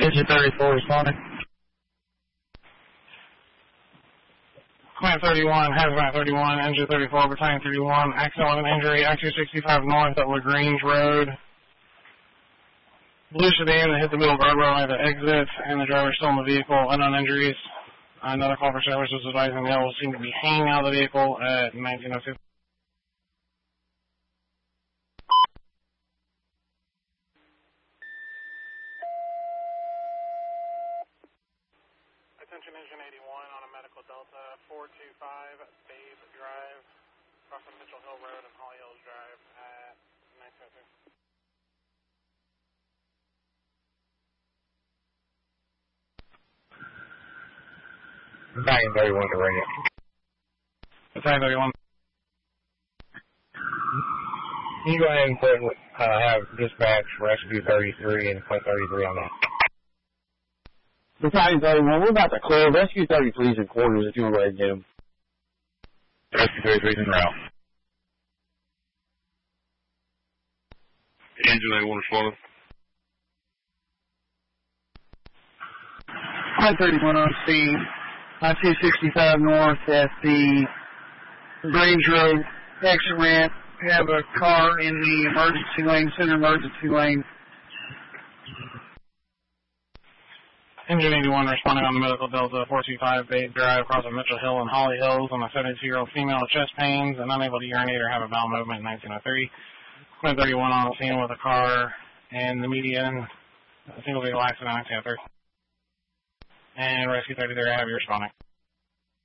Engine 34 responding. Command 31, Hazmat 31, Engine 34, Battalion 31, accident with an injury, I-265 north at LaGrange Road. Blue sedan that hit the middle guardrail at the exit, and the driver still in the vehicle, unknown injuries. Another call for service was advising the will seem to be hanging out of the vehicle at 1906. Attention Engine 81 on a medical Delta 425 Babe Drive, crossing Mitchell Hill Road and Holly Hills Drive at 1906. Battalion 31 to ring it. Battalion 31. Can you go ahead and put, have dispatch rescue 33 and put 33 on that? Battalion 31, we're about to clear. Rescue 33 is in quarters if you want to go ahead and get him. Rescue 33 is en route. Engine 81 responding. I-31 on scene. I-265 north at the Grange Road exit ramp. We have a car in the emergency lane, center emergency lane. Engine 81 responding on the medical Delta 425 Babe Drive, crossing Mitchell Hill and Holly Hills on a 72-year-old female with chest pains and unable to urinate or have a bowel movement in 1903. Command 31 on the scene with a car and the median, a single vehicle accident in 1903. And Rescue 33, I have you responding.